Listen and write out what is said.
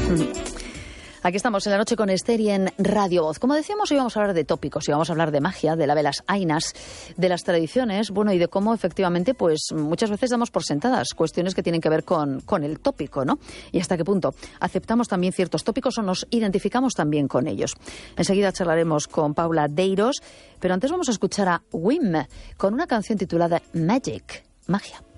Aquí estamos en la noche con Esther y en Radio Voz. Como decíamos, hoy vamos a hablar de tópicos, y vamos a hablar de magia, de la velas ainas, de las tradiciones, bueno, y de cómo efectivamente, pues muchas veces damos por sentadas cuestiones que tienen que ver con el tópico, ¿no? Y hasta qué punto aceptamos también ciertos tópicos o nos identificamos también con ellos. Enseguida charlaremos con Paula Deiros, pero antes vamos a escuchar a Wim con una canción titulada Magic, magia.